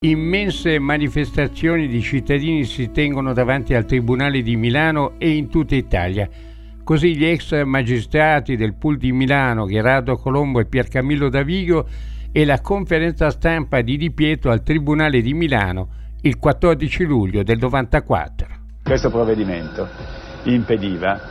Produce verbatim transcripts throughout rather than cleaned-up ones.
Immense manifestazioni di cittadini si tengono davanti al Tribunale di Milano e in tutta Italia. Così gli ex magistrati del Pool di Milano, Gherardo Colombo e Piercamillo Davigo, e la conferenza stampa di Di Pietro al Tribunale di Milano il quattordici luglio del novantaquattro. Questo provvedimento impediva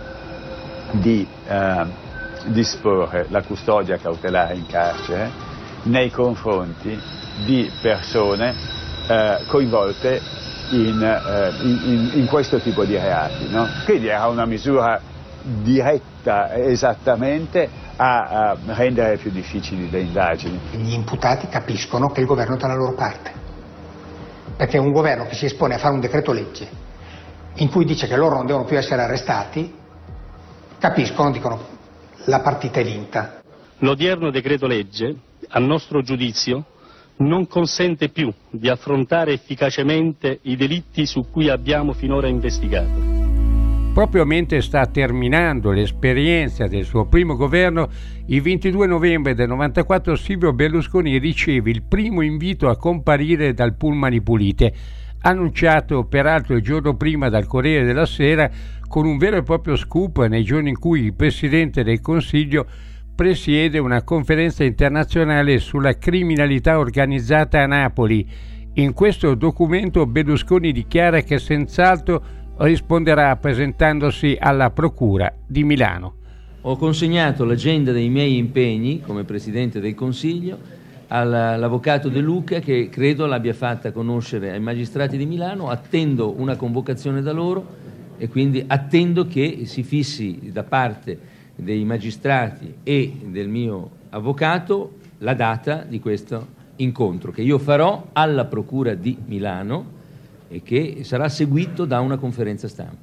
di eh, disporre la custodia cautelare in carcere nei confronti di persone eh, coinvolte in, eh, in, in questo tipo di reati, no? Quindi era una misura diretta esattamente a, a rendere più difficili le indagini. Gli imputati capiscono che il governo è dalla loro parte, perché un governo che si espone a fare un decreto legge in cui dice che loro non devono più essere arrestati, capiscono, dicono la partita è vinta. L'odierno decreto legge, a nostro giudizio, non consente più di affrontare efficacemente i delitti su cui abbiamo finora investigato. Proprio mentre sta terminando l'esperienza del suo primo governo, il ventidue novembre del novantaquattro Silvio Berlusconi riceve il primo invito a comparire dal Pool Mani Pulite, annunciato peraltro il giorno prima dal Corriere della Sera, con un vero e proprio scoop nei giorni in cui il Presidente del Consiglio presiede una conferenza internazionale sulla criminalità organizzata a Napoli. In questo documento Berlusconi dichiara che senz'altro risponderà presentandosi alla Procura di Milano. Ho consegnato l'agenda dei miei impegni come Presidente del Consiglio all'avvocato De Luca, che credo l'abbia fatta conoscere ai magistrati di Milano. Attendo una convocazione da loro e quindi attendo che si fissi da parte dei magistrati e del mio avvocato la data di questo incontro, che io farò alla Procura di Milano e che sarà seguito da una conferenza stampa.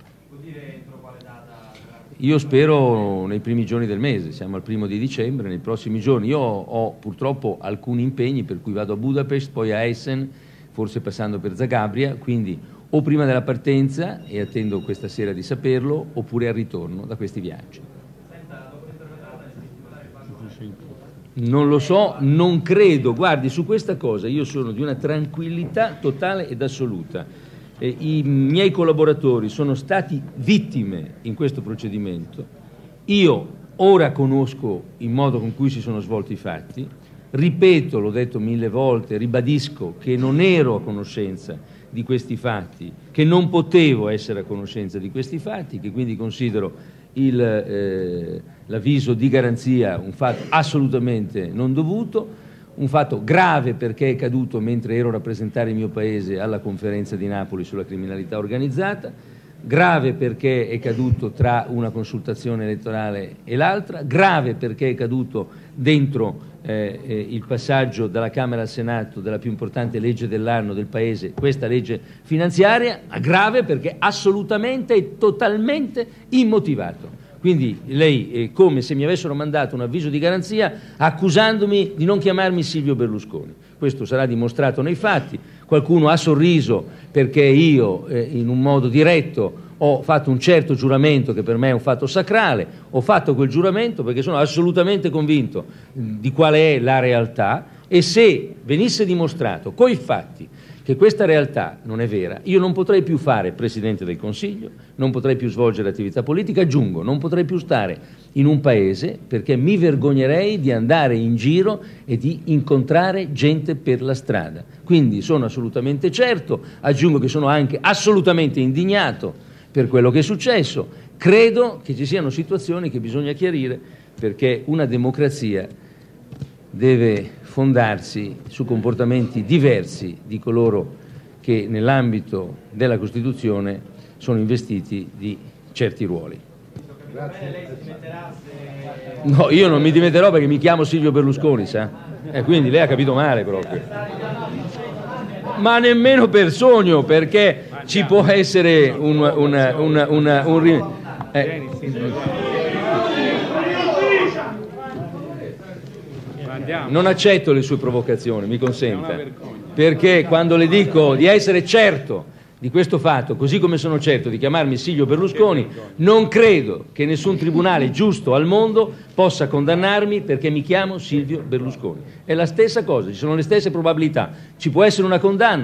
Io spero nei primi giorni del mese, siamo al primo di dicembre, nei prossimi giorni. Io ho, ho purtroppo alcuni impegni, per cui vado a Budapest, poi a Essen, forse passando per Zagabria, quindi o prima della partenza, e attendo questa sera di saperlo, oppure al ritorno da questi viaggi. Non lo so, non credo. Guardi, su questa cosa io sono di una tranquillità totale ed assoluta. Eh, I miei collaboratori sono stati vittime in questo procedimento. Io ora conosco il modo con cui si sono svolti i fatti. Ripeto, l'ho detto mille volte, ribadisco che non ero a conoscenza di questi fatti, che non potevo essere a conoscenza di questi fatti, che quindi considero il, eh, l'avviso di garanzia un fatto assolutamente non dovuto, un fatto grave perché è caduto mentre ero a rappresentare il mio paese alla conferenza di Napoli sulla criminalità organizzata, grave perché è caduto tra una consultazione elettorale e l'altra, grave perché è caduto dentro eh, eh, il passaggio dalla Camera al Senato della più importante legge dell'anno del paese, questa legge finanziaria, grave perché assolutamente e totalmente immotivato. Quindi lei è come se mi avessero mandato un avviso di garanzia accusandomi di non chiamarmi Silvio Berlusconi. Questo sarà dimostrato nei fatti. Qualcuno ha sorriso perché io eh, in un modo diretto ho fatto un certo giuramento che per me è un fatto sacrale. Ho fatto quel giuramento perché sono assolutamente convinto di qual è la realtà, e se venisse dimostrato coi fatti che questa realtà non è vera, io non potrei più fare Presidente del Consiglio, non potrei più svolgere attività politica, aggiungo, non potrei più stare in un paese perché mi vergognerei di andare in giro e di incontrare gente per la strada. Quindi sono assolutamente certo, aggiungo che sono anche assolutamente indignato per quello che è successo. Credo che ci siano situazioni che bisogna chiarire, perché una democrazia deve fondarsi su comportamenti diversi di coloro che nell'ambito della Costituzione sono investiti di certi ruoli. No, io non mi dimetterò perché mi chiamo Silvio Berlusconi, sa? Eh, quindi lei ha capito male proprio. Ma nemmeno per sogno, perché ci può essere un... un, un, un, un eh. Non accetto le sue provocazioni, mi consenta, perché quando le dico di essere certo di questo fatto, così come sono certo di chiamarmi Silvio Berlusconi, non credo che nessun tribunale giusto al mondo possa condannarmi perché mi chiamo Silvio Berlusconi. È la stessa cosa, ci sono le stesse probabilità, ci può essere una condanna.